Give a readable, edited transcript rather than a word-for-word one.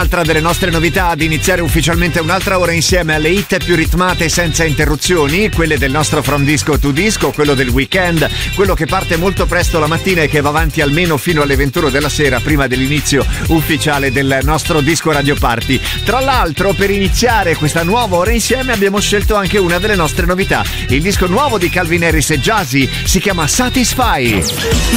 un'altra delle nostre novità, ad iniziare ufficialmente un'altra ora insieme alle hit più ritmate senza interruzioni, quelle del nostro From Disco to Disco, quello del weekend, quello che parte molto presto la mattina e che va avanti almeno fino alle 21 della sera, prima dell'inizio ufficiale del nostro Disco Radio Party. Tra l'altro, per iniziare questa nuova ora insieme abbiamo scelto anche una delle nostre novità, il disco nuovo di Calvin Harris e Jazzy, si chiama Satisfy.